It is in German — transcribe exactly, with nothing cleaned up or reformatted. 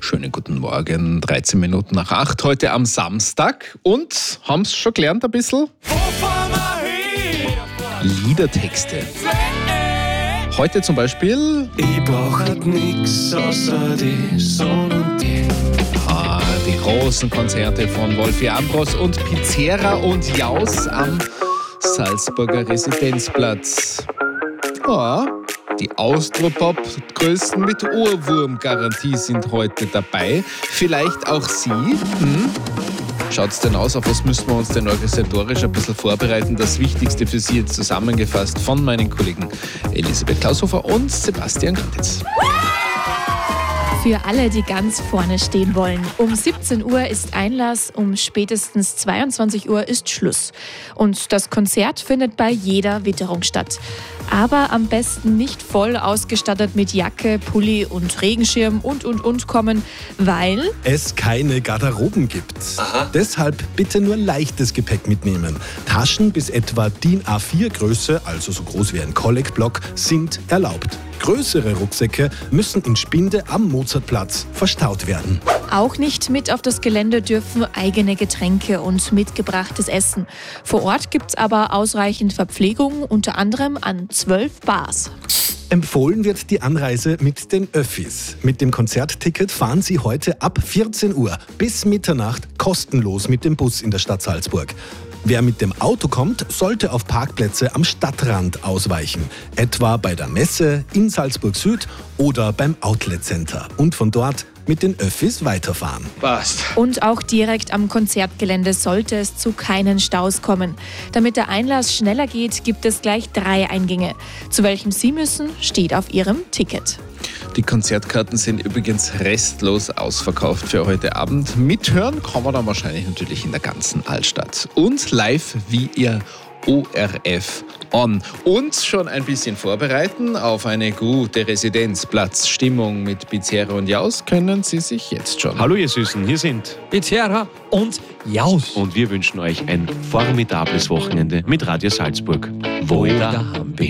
Schönen guten Morgen, dreizehn Minuten nach acht, heute am Samstag. Und haben es schon gelernt ein bisschen? Liedertexte. Heute zum Beispiel... Ich brauch halt nix außer die Sonne und die... Ah, die großen Konzerte von Wolfi Ambros und Pizzera und Jaus am Salzburger Residenzplatz. Ja, die Austropop-Größen mit Ohrwurm-Garantie sind heute dabei. Vielleicht auch Sie. Hm? Schaut's denn aus? Auf was müssen wir uns denn organisatorisch ein bisschen vorbereiten? Das Wichtigste für Sie jetzt zusammengefasst von meinen Kollegen Elisabeth Klaushofer und Sebastian Grantitz. Für alle, die ganz vorne stehen wollen. Um siebzehn Uhr ist Einlass, um spätestens zweiundzwanzig Uhr ist Schluss. Und das Konzert findet bei jeder Witterung statt. Aber am besten nicht voll ausgestattet mit Jacke, Pulli und Regenschirm und und und kommen, weil es keine Garderoben gibt. Aha. Deshalb bitte nur leichtes Gepäck mitnehmen. Taschen bis etwa D I N A vier Größe, also so groß wie ein Collectblock, sind erlaubt. Größere Rucksäcke müssen in Spinde am Mozartplatz verstaut werden. auch nicht mit auf das Gelände dürfen eigene Getränke und mitgebrachtes Essen. Vor Ort gibt es aber ausreichend Verpflegung, unter anderem an zwölf Bars. Empfohlen wird die Anreise mit den Öffis. Mit dem Konzertticket fahren Sie heute ab vierzehn Uhr bis Mitternacht kostenlos mit dem Bus in der Stadt Salzburg. Wer mit dem Auto kommt, sollte auf Parkplätze am Stadtrand ausweichen. Etwa bei der Messe, in Salzburg Süd oder beim Outlet Center. Und von dort mit den Öffis weiterfahren. Passt. Und auch direkt am Konzertgelände sollte es zu keinen Staus kommen. Damit der Einlass schneller geht, gibt es gleich drei Eingänge. Zu welchem Sie müssen, steht auf Ihrem Ticket. Die Konzertkarten sind übrigens restlos ausverkauft für heute Abend. Mithören kann man dann wahrscheinlich natürlich in der ganzen Altstadt. Und live wie Ihr O R F On. Und schon ein bisschen vorbereiten auf eine gute Residenzplatzstimmung mit Pizzera und Jaus können Sie sich jetzt schon. Hallo ihr Süßen, hier sind Pizzera und Jaus. und wir wünschen euch ein formidables Wochenende mit Radio Salzburg. Wo ich daheim bin.